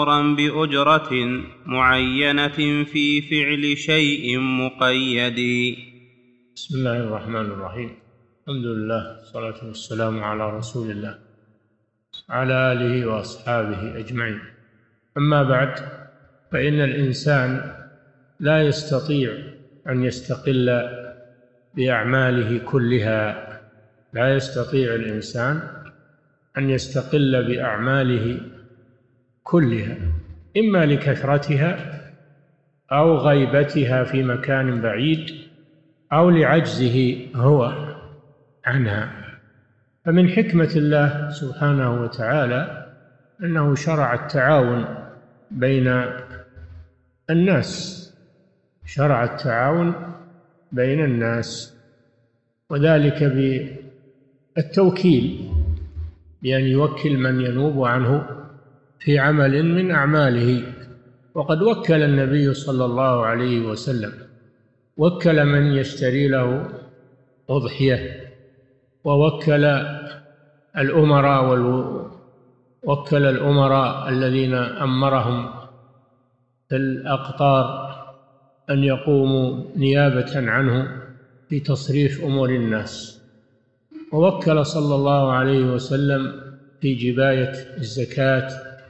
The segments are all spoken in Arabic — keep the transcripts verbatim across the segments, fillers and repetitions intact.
بأجرة معينة في فعل شيء مقيد. بسم الله الرحمن الرحيم. الحمد لله والصلاة والسلام على رسول الله على آله وأصحابه أجمعين. أما بعد، فإن الإنسان لا يستطيع أن يستقل بأعماله كلها لا يستطيع الإنسان أن يستقل بأعماله كلها، إما لكثرتها أو غيبتها في مكان بعيد أو لعجزه هو عنها. فمن حكمة الله سبحانه وتعالى أنه شرع التعاون بين الناس شرع التعاون بين الناس وذلك بالتوكيل، بأن يوكل من ينوب عنه في عمل من أعماله. وقد وكل النبي صلى الله عليه وسلم وكل من يشتري له أضحية، ووكل الأمراء والو... وكل الأمراء الذين أمرهم في الأقطار أن يقوموا نيابة عنه في تصريف أمور الناس. ووكل صلى الله عليه وسلم في جباية الزكاة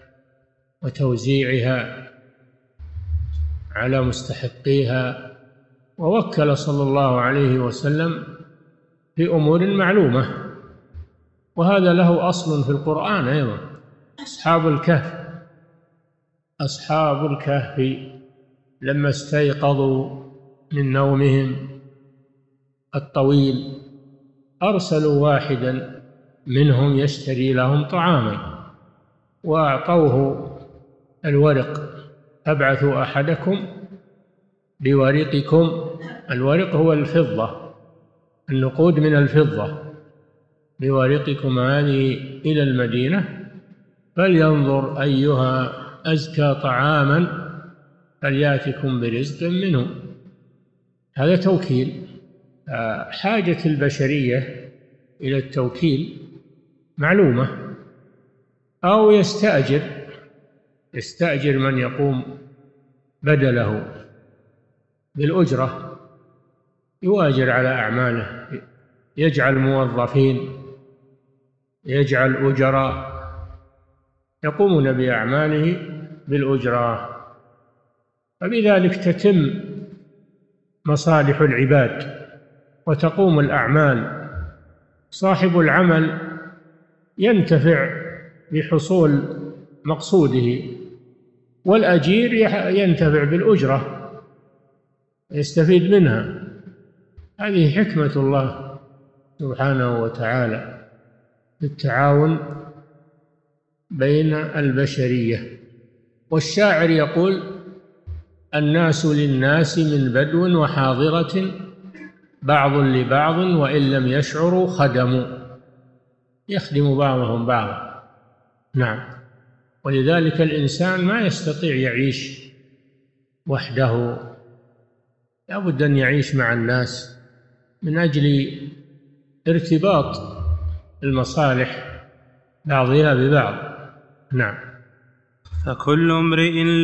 وتوزيعها على مستحقيها. ووكل صلى الله عليه وسلم في أمور معلومة، وهذا له أصل في القرآن أيضا. أصحاب الكهف أصحاب الكهف لما استيقظوا من نومهم الطويل أرسلوا واحدا منهم يشتري لهم طعاما وأعطوه الورق: أبعثوا أحدكم بورقكم. الورق هو الفضة، النقود من الفضة. بورقكم هذه إلى المدينة فلينظر أيها أزكى طعاما فليأتكم برزق منه. هذا توكيل. حاجة البشرية إلى التوكيل معلومة. أو يستأجر يستأجر من يقوم بدله بالأجرة، يواجر على أعماله، يجعل موظفين، يجعل أجراء يقومون بأعماله بالأجرة. فبذلك تتم مصالح العباد وتقوم الأعمال. صاحب العمل ينتفع بحصول مقصوده، والأجير ينتفع بالأجرة يستفيد منها. هذه حكمة الله سبحانه وتعالى بالتعاون بين البشرية. والشاعر يقول: الناس للناس من بدو وحاضرة، بعض لبعض وإن لم يشعروا خدموا. يخدم بعضهم بعضا. نعم. ولذلك الإنسان ما يستطيع يعيش وحده، لا بد أن يعيش مع الناس من أجل ارتباط المصالح بعضها ببعض. نعم. فكل امرئ